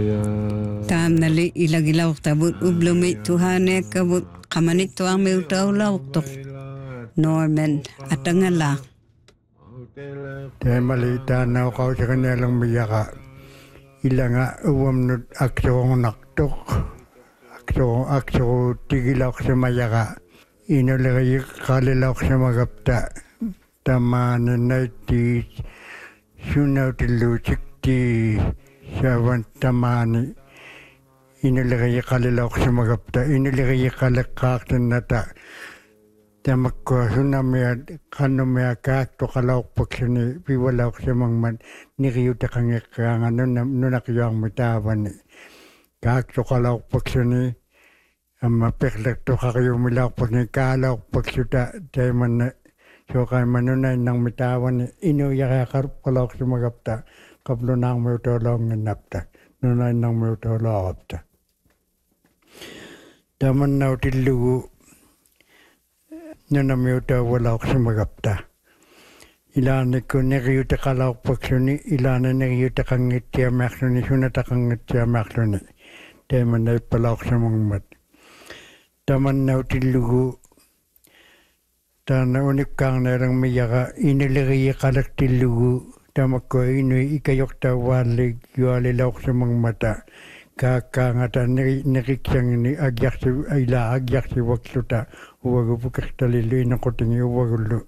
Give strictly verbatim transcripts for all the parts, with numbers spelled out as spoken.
Tam nali ilagilaw tabut ublumi tuhane kabut kamanit tuang mi utaulaw tok Norman atangala. Temali tanau kau sekanya lang miyaka ilanga uam nut akso naktok akso akso tigilak sa mayaka inulagi kalilak sa magapta taman na ti sunaw ti lusik ti sawan tamani inulagi kalilak sa magapta inulagi kalakak nata Tamakko sunamia kanomia kakto kalauk paksani piwalauk sa mangman nikiyuta kangikang ano nunakiyang mitawani kakto kalauk paksani ama peklek to kakayo milauk paksani kalauk paksuta tayman na so kay manunay ng mitawani ino yakakarup kalauk sa magapta kaplo nang may utolong napta nunay nang may utolong apta taman na utilugu Nuna miuta walauk sa magapta. Ilana ko nekiyuta kalauk paksuni, ilana nekiyuta kangitya maksuni, sunata kangitya maksuni. Teman na ipalauk sa mangmat. Taman na utilugu, tana unik kang narang miyaka, inilagay kalak tilugu, tamak ko inu ikayok tawalig, yuali lauk sa mangmata. Kakangata nakikyang ni agyak si ila agyak si waksuta uwagu pukaktalilo inakotingi uwagulu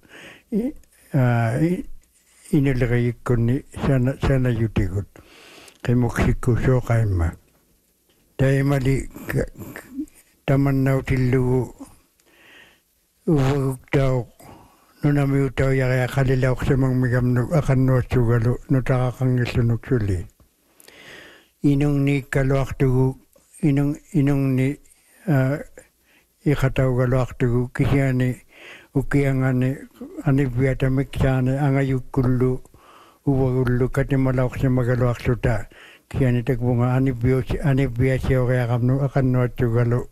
inilagay ko ni sana sana yutikot kay Mexico so kay ma dahil mali taman na utilu uwaguk daw nunami utaw yakaya kalilaw sa mga migamnog akan no sugalo nutakakang isunok suli inong ni kaluak tugu inong inong ni uh, ikataw kaluak tugu kisya ni ukiyang ani ani biyata miksane angayuk kullu uwagullu katimalauk sa magaluak suta kisya ni tagbunga ani biyos ani biyasya o kaya kamno akan no tugalo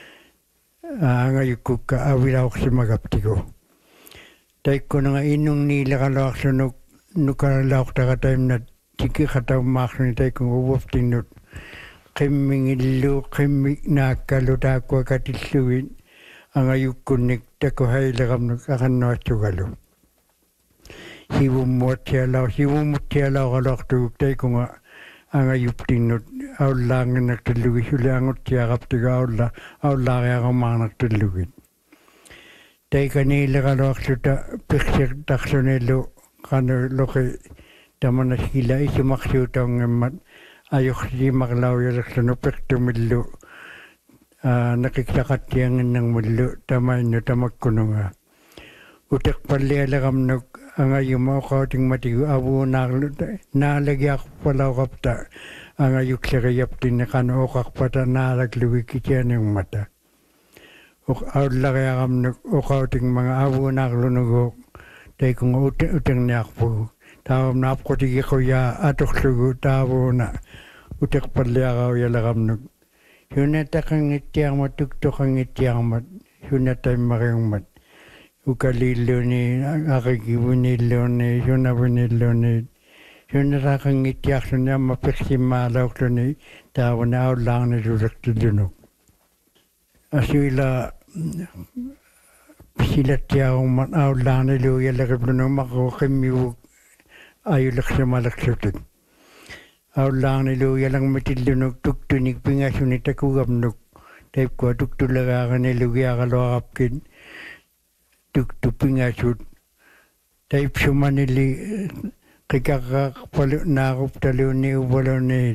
uh, angayuk kuka awilauk sa magaptigo tay ko nga inong ni lakaluak sunok nukalalauk takatayim na Tiki kataw maksun tay kung uwaf tinut. Kimingillo, kimig nakalo takwa katisluin. Ang ayuk kunik tako hay lakam nakakan no sugalo. Siwumot siya law, siwumot siya law kalak tuguk tay kung ang ayuk tinut. Aw lang nagtalugi sila angot siya kaptiga aw la, aw laki ako mga nagtalugi. Tay kanila kalak suta piksik taksonelo kano loki Taman na sila isumaksyo taong mat ayok si maklaw yung sunupik tumilo nakiksakat yang ng mulo tamay no tamak kuno nga utak pali alakam no ang ayong mga kauting matigo abo nalagi ako palaw kapta ang ayok sa kayap din na kano okak pata nalagluwi kitya ng mata out laki akam no kauting mga abo naklunugo tayo kung utang niyak po Tawam na ako tigi ko ya atok sugu tawo na utak padliya ka ya lakam nag. Yuneta kang itiyang mat, tuktok kang itiyang mat, yuneta makayong mat. Ukalilo ni, akakibunilo ni, yunabunilo ni. Yuneta kang itiyak sunya mapiksimalaw ko ni tawo na aw lang na surak tudunok. Asila sila tiyaw mat aw lang na luya lakab lunong makakimiwag ayulak sa malaksutin. Aw lang ni luya lang matilunok tuktunik pingasunit ako gamnok. Tayo ko tuktulaga ka ni luya ka loakapkin. Tuktu pingasut. Tayo sumanili kikakakapalo na ako talo ni ubalo ni